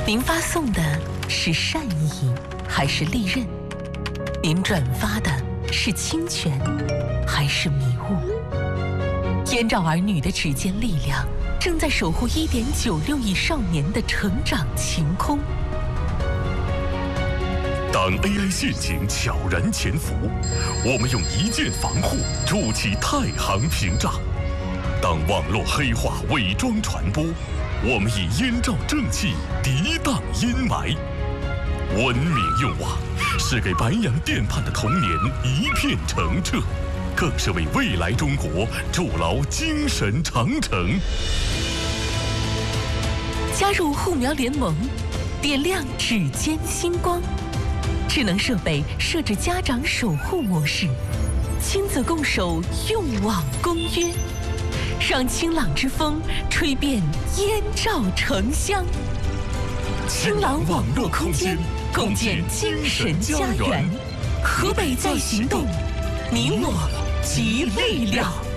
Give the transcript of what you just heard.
您发送的是善意还是利刃？您转发的是侵权还是迷雾？燕赵儿女的指尖力量正在守护1.96亿少年的成长晴空。 当 AI 陷阱悄然潜伏，我们用一键防护筑起太行屏障；当网络黑话伪装传播，我们以燕赵正气涤荡阴霾。文明用网是给白洋淀畔的童年一片澄澈，更是为未来中国筑牢精神长城。 加入护苗联盟，点亮指尖星光。智能设备设置家长守护模式，亲子共守用网公约，让清朗之风吹遍燕赵城乡。清朗网络空间，共建精神家园。河北在行动，你我集力量。